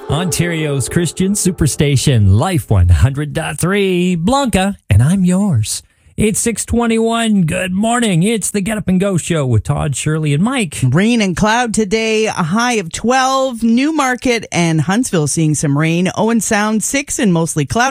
Ontario's Christian Superstation, Life 100.3, Blanca, and I'm yours. It's 6:21. Good morning. It's the Get Up and Go show with Todd, Shirley, and Mike. Rain and cloud today, a high of 12. Newmarket and Huntsville seeing some rain. Owen Sound 6 and mostly cloudy.